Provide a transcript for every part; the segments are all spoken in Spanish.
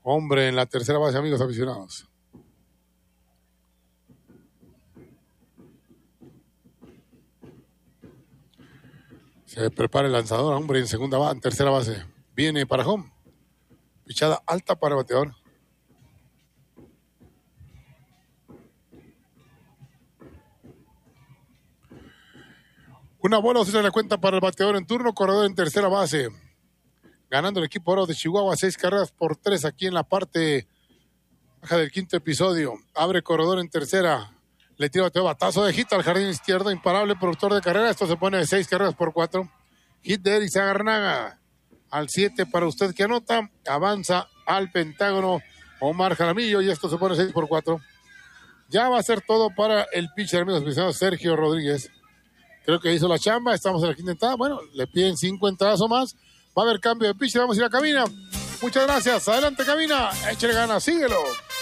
Hombre en la tercera base, amigos aficionados. Se prepara el lanzador, hombre en segunda base, en tercera base. Viene para home. Pichada alta para el bateador. Una bola se le cuenta para el bateador en turno, corredor en tercera base. Ganando el equipo oro de Chihuahua, 6-3 aquí en la parte baja del quinto episodio. Abre corredor en tercera. Le tira batazo de hit al jardín izquierdo, imparable, productor de carrera. Esto se pone de 6-4. Hit de Eric Zagarnaga. Al 7 para usted que anota. Avanza al pentágono Omar Jaramillo y esto se pone 6-4. Ya va a ser todo para el pitcher, amigos aficionados, Sergio Rodríguez. Creo que hizo la chamba, estamos en la quinta entrada. Bueno, le piden 5 entradas o más. Va a haber cambio de pitcher, vamos a ir a cabina. Muchas gracias, adelante cabina, échale ganas, síguelo.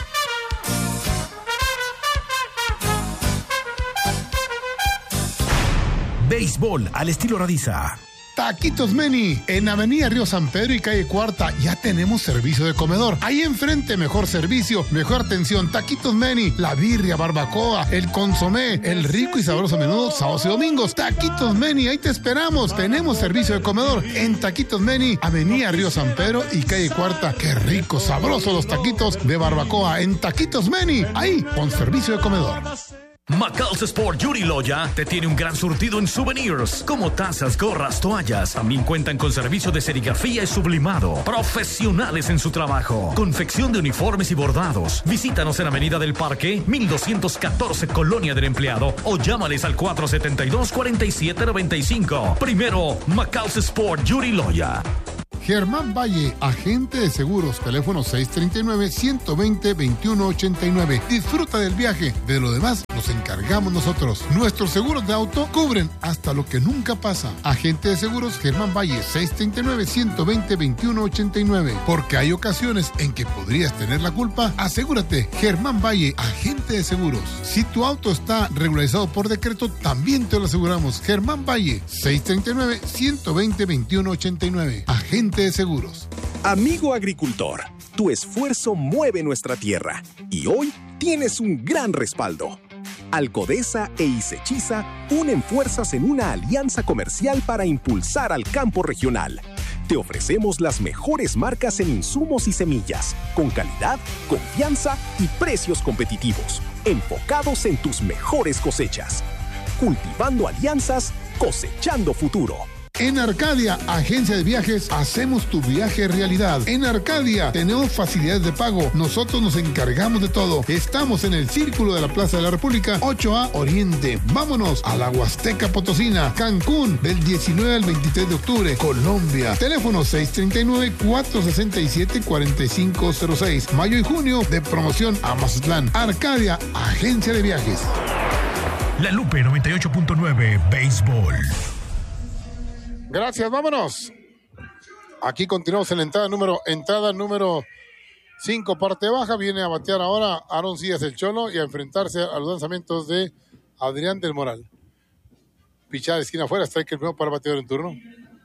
Béisbol al estilo Radiza. Taquitos Meni, en Avenida Río San Pedro y calle Cuarta, ya tenemos servicio de comedor. Ahí enfrente, mejor servicio, mejor atención. Taquitos Meni, la birria, barbacoa, el consomé, el rico y sabroso menudo, sábados y domingos. Taquitos Meni, ahí te esperamos. Tenemos servicio de comedor en Taquitos Meni, Avenida Río San Pedro y calle Cuarta. Qué rico, sabroso los taquitos de barbacoa en Taquitos Meni, ahí con servicio de comedor. McCall's Sport Yuri Loya te tiene un gran surtido en souvenirs, como tazas, gorras, toallas. También cuentan con servicio de serigrafía y sublimado. Profesionales en su trabajo. Confección de uniformes y bordados. Visítanos en Avenida del Parque, 1214, Colonia del Empleado, o llámales al 472-4795. Primero, McCall's Sport Yuri Loya. Germán Valle, agente de seguros, teléfono 639-120-2189. Disfruta del viaje, de lo demás nos encargamos nosotros. Nuestros seguros de auto cubren hasta lo que nunca pasa. Agente de seguros Germán Valle, 639-120-2189. Porque hay ocasiones en que podrías tener la culpa, asegúrate. Germán Valle, agente de seguros. Si tu auto está regularizado por decreto, también te lo aseguramos. Germán Valle, 639-120-2189. Agente de seguros. Amigo agricultor, tu esfuerzo mueve nuestra tierra y hoy tienes un gran respaldo. Alcodesa e Isechiza unen fuerzas en una alianza comercial para impulsar al campo regional. Te ofrecemos las mejores marcas en insumos y semillas, con calidad, confianza y precios competitivos, enfocados en tus mejores cosechas. Cultivando alianzas, cosechando futuro. En Arcadia, agencia de viajes, hacemos tu viaje realidad. En Arcadia tenemos facilidades de pago. Nosotros nos encargamos de todo. Estamos en el Círculo de la Plaza de la República, 8A Oriente. Vámonos a la Huasteca Potosina, Cancún, del 19 al 23 de octubre, Colombia. Teléfono 639-467-4506. Mayo y junio de promoción a Mazatlán. Arcadia, agencia de viajes. La Lupe 98.9, Béisbol. Gracias, vámonos. Aquí continuamos en la entrada número 5, parte baja. Viene a batear ahora Aaron Sillas, el Cholo, y a enfrentarse a los lanzamientos de Adrián del Moral. Pichada de esquina afuera, strike el primero para el bateador en turno.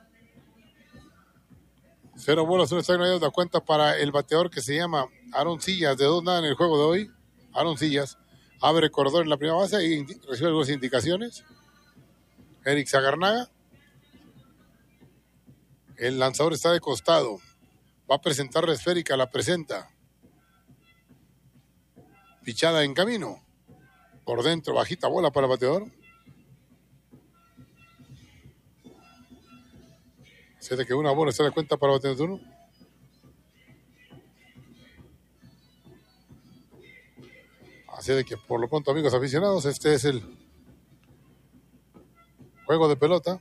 0 bolas, 1 strike, no hay da cuenta para el bateador que se llama Aaron Sillas, de 2-0 en el juego de hoy. Aaron Sillas abre corredor en la primera base y recibe algunas indicaciones. Eric Zagarnaga. El lanzador está de costado. Va a presentar la esférica, la presenta. Pichada en camino. Por dentro, bajita bola para el bateador. Se de que una bola se da cuenta para el bateador de turno. Así de que por lo pronto, amigos aficionados, este es el juego de pelota.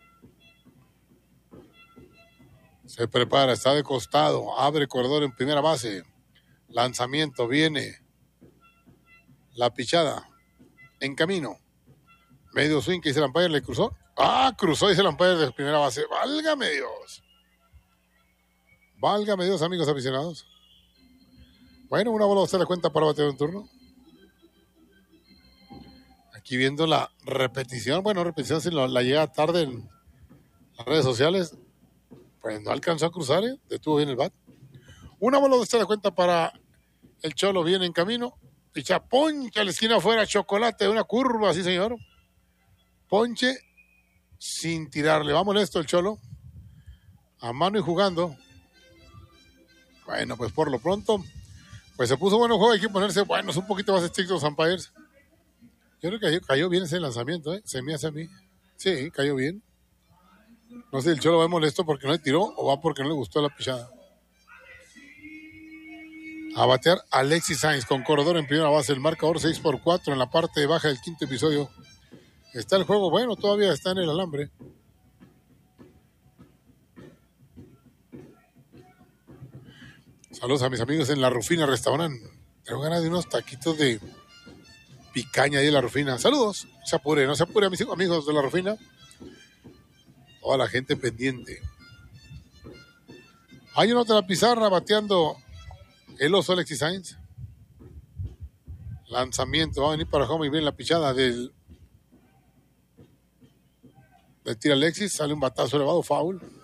Se prepara, está de costado, abre corredor en primera base. Lanzamiento, viene. La pichada, en camino. Medio swing que dice el umpire, le cruzó. Cruzó, dice el umpire de primera base. ¡Válgame Dios! ¡Válgame Dios, amigos aficionados! Bueno, una bola usted le cuenta para batear un turno. Aquí viendo la repetición. Bueno, repetición si la llega tarde en las redes sociales. Pues no alcanzó a cruzar, detuvo bien el bat. Una bola de cuenta para el Cholo, viene en camino. Picha, poncha a la esquina afuera, chocolate, una curva, sí señor. Ponche sin tirarle. Va molesto el Cholo. A mano y jugando. Bueno, pues por lo pronto, pues se puso bueno el juego. Hay que ponerse, bueno, un poquito más estrictos los umpires. Yo creo que cayó bien ese lanzamiento, ¿eh? Se me hace a mí. Sí, cayó bien. No sé si el Cholo va molesto porque no le tiró o va porque no le gustó la pichada. A batear Alexis Sainz con corredor en primera base. El marcador 6-4 en la parte baja del quinto episodio. Está el juego bueno, todavía está en el alambre. Saludos a mis amigos en La Rufina Restaurante. Tengo ganas de unos taquitos de picaña ahí en La Rufina. Saludos. No se apure, mis amigos de La Rufina. Toda la gente pendiente. Hay una otra pizarra bateando el oso Alexis Sainz. Lanzamiento. Va a venir para home y bien la pichada del tira Alexis. Sale un batazo elevado, foul.